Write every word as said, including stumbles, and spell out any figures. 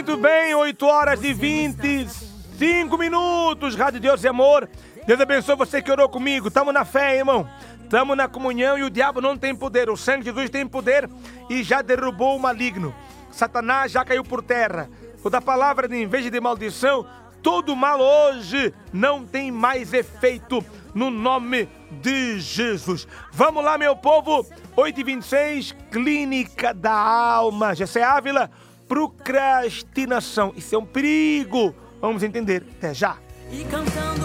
Muito bem, oito horas e vinte e cinco minutos. Rádio Deus e Amor. Deus abençoe você que orou comigo. Estamos na fé, irmão. Estamos na comunhão e o diabo não tem poder. O sangue de Jesus tem poder e já derrubou o maligno. Satanás já caiu por terra. Toda palavra de inveja e de maldição, todo mal hoje não tem mais efeito no nome de Jesus. Vamos lá, meu povo. oito e vinte e seis, Clínica da Alma. Gessé Ávila, procrastinação. Isso é um perigo. Vamos entender. Até já.